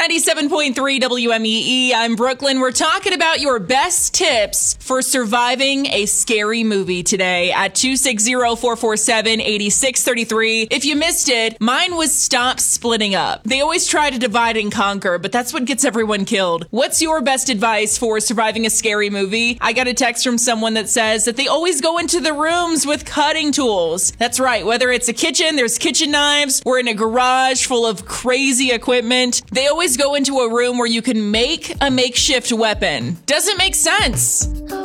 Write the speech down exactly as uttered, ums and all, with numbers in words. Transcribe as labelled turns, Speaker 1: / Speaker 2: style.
Speaker 1: ninety-seven point three W M E E. I'm Brooklyn. We're talking about your best tips for surviving a scary movie today at two six zero, four four seven, eight six three three. If you missed it, mine was stop splitting up. They always try to divide and conquer, but that's what gets everyone killed. What's your best advice for surviving a scary movie? I got a text from someone that says that they always go into the rooms with cutting tools. That's right. Whether it's a kitchen, there's kitchen knives, or in a garage full of crazy equipment, they always go into a room where you can make a makeshift weapon. Doesn't make sense.